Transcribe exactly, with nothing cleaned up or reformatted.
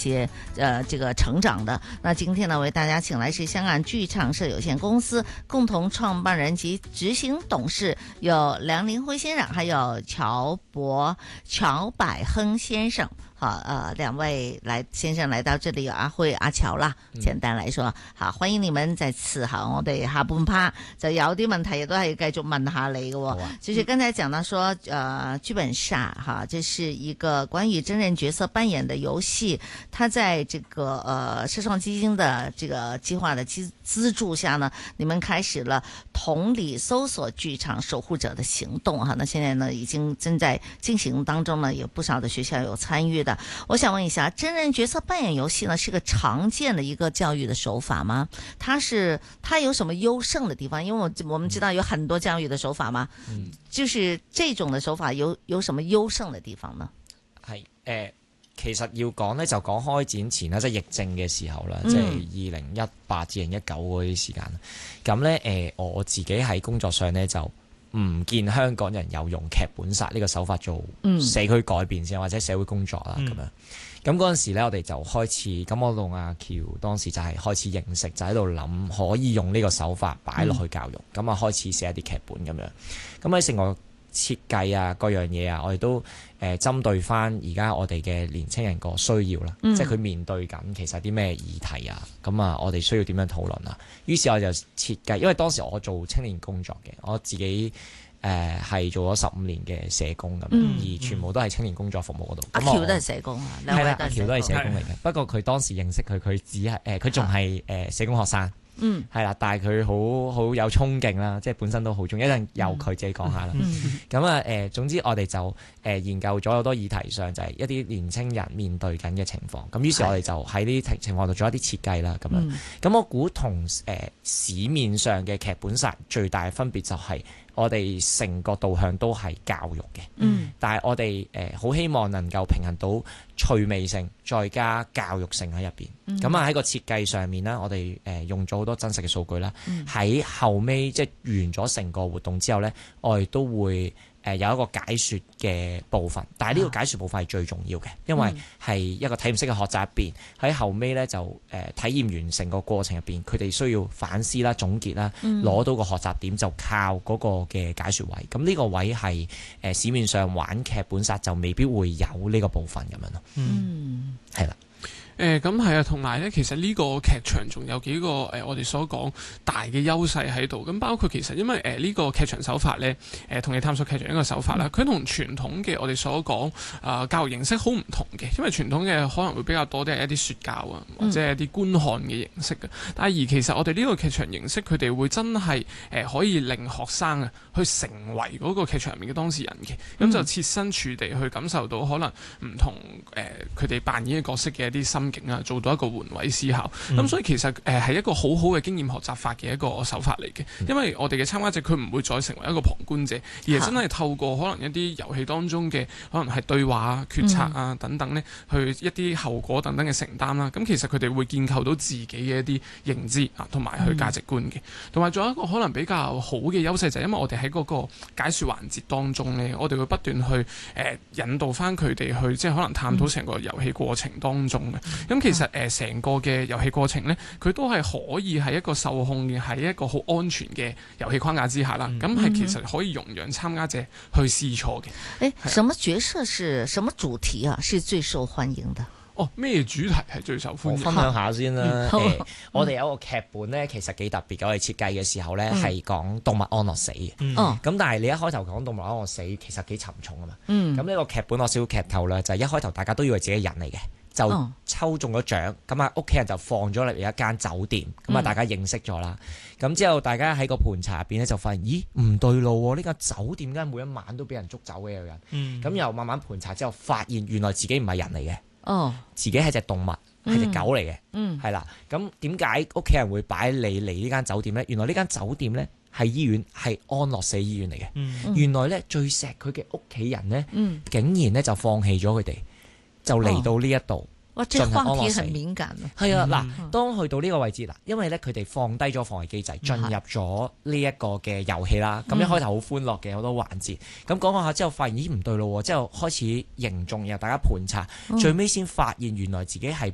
些呃这个成長的。那今天呢，為大家請來是香港劇場社有限公司共同創辦人及執行董事，有梁林輝先生，還有喬博喬百亨先生。好，呃，兩位來先生來到這裡，有阿輝、阿喬啦。簡單來說，嗯、好，歡迎你們再次。好，我哋下半 part 就有啲問題，亦都係繼續問下你嘅。啊、就是剛才講到說，呃，劇本殺，哈，這是一個關於真人角色扮演的遊戲。它在這個呃社創基金的這個計劃的資資助下呢，你們開始了同理搜索劇場守護者的行動，哈。那現在呢，已經正在進行當中呢，有不少的學校有參與。我想問一下，真人角色扮演遊戲呢，是個常見的一個教育的手法嗎？它是它有什麼優勝的地方？因為我我們知道有很多教育的手法嘛，嗯、就是這種的手法有有什麼優勝的地方呢？ 係誒、呃，其實要講呢，就講開展前啦，即係疫症嘅時候啦，嗯、即係二零一八至二零一九嗰啲時間。咁呢，誒、呃，我自己喺工作上呢，就唔見香港人有用劇本殺呢個手法做社區改變先，或者社會工作啦咁樣。咁嗰陣時咧，我哋就開始，咁我同阿喬當時就係開始認識，就喺度諗可以用呢個手法擺落去教育。咁啊、嗯、開始寫一啲劇本咁樣。咁喺成個設計啊，各樣嘢啊，我哋都誒針對翻而家我哋嘅年青人個需要啦，嗯、即係佢面對緊其實啲咩議題啊，咁啊我哋需要點樣討論啊？於是我就設計，因為當時我做青年工作嘅，我自己誒係、呃、做咗十五年嘅社工咁，嗯、而全部都係青年工作服務嗰度。阿喬都係社工啊，係啦，阿喬都係社工嚟嘅。不過佢當時認識佢，佢只係誒佢仲係誒社工學生。嗯，係啦，但係佢好好有衝勁啦，即係本身都好中意，一陣由佢自己講下啦。咁啊誒，總之我哋就誒、呃、研究咗好多議題上，就係、是、一啲年青人面對緊嘅情況。咁於是我哋就喺呢啲情況度做一啲設計啦。咁樣，咁、嗯、我估同誒市面上嘅劇本殺最大嘅分別就係我哋成個導向都係教育嘅。嗯，但係我哋誒好希望能夠平衡到趣味性，再加教育性喺入邊。咁啊喺個設計上面呢，我哋誒、呃、用咗好多真實嘅數據啦。喺、嗯、後尾即係完咗成個活動之後呢，我哋都會誒有一個解說嘅部分。但係呢個解說部分係最重要嘅，因為係一個體驗式嘅學習入邊。喺後尾呢，就誒、呃、體驗完成個過程入邊，佢哋需要反思啦、總結啦，攞到個學習點就靠嗰個嘅解說位。咁呢個位係誒、呃、市面上玩劇本殺就未必會有呢個部分咁樣咯。嗯，係啦。 誒咁係啊，同埋咧，其實呢個劇場仲有幾個誒、呃，我哋所講大嘅優勢喺度。咁包括其實因為誒呢、呃這個劇場手法咧，誒、呃、同你探索劇場一個手法啦，佢同傳統嘅我哋所講啊、呃、教育形式好唔同嘅。因為傳統嘅可能會比較多啲係一啲說教啊，或者係一啲觀看嘅形式嘅。但係而其實我哋呢個劇場形式，佢哋會真係誒、呃、可以令學生啊去成為嗰個劇場入面嘅當事人嘅。咁、嗯、就設身處地去感受到可能唔同誒佢哋扮演嘅角色嘅一啲心境啊，做到一個換位思考，咁、嗯、所以其實誒係、呃、一個好好嘅經驗學習法嘅一個手法嚟嘅，因為我哋嘅參加者佢唔會再成為一個旁觀者，而係真係透過可能一啲遊戲當中嘅可能係對話啊、決策啊等等咧，去一啲後果等等嘅承擔啦。咁其實佢哋會建構到自己嘅一啲認知啊，同埋去價值觀嘅，同埋仲有一個可能比較好嘅優勢就係因為我哋喺嗰個解說環節當中咧，我哋會不斷去誒、呃、引導翻佢哋去即係可能探討成個遊戲過程當中嘅。咁、嗯、其實誒成、呃、個嘅遊戲過程咧，佢都係可以喺一個受控嘅，喺一個好安全嘅遊戲框架之下啦。咁係、嗯、其實可以容讓參加者去試錯嘅。誒、 欸，什麼角色是什麼主題啊？是最受歡迎的？ 哦，咩主題係最受歡迎？ 我分享下先啦。 嗯欸、我哋有一個劇本咧，其實幾特別嘅。我哋設計嘅時候咧，係講動物安樂死嘅。嗯。咁但係你一開頭講動物安樂死，其實幾沉重啊嘛。嗯。咁呢個劇本我少劇透啦，就係、是、一開頭大家都以為自己係人嚟嘅。就抽中咗獎，咁啊屋企人就放咗嚟一間酒店，咁啊大家認識咗啦。咁、嗯、之後大家喺個盤查入邊咧就發現，咦唔對路喎！呢間酒店點解每一晚都俾人捉走嘅有人？咁、嗯、又慢慢盤查之後，發現原來自己唔係人嚟嘅，哦，自己係隻動物，係隻、嗯、狗嚟嘅，嗯，係啦。咁點解屋企人會擺你嚟呢間酒店咧？原來呢間酒店咧係醫院，係安樂死醫院嚟嘅。嗯、原來咧最錫佢嘅屋企人咧，嗯、竟然咧就放棄咗佢哋。就嚟到呢一度， 哇！這話題很敏感啊。 係啊，嗱，當去到呢個位置嗱，因為咧佢哋放低咗防衛機制，進入咗呢一個嘅遊戲啦。咁、嗯、一開頭好歡樂嘅好多環節，咁講講下之後發現咦唔對路喎，之後開始凝重，然後大家盤查，嗯、最尾先發現原來自己係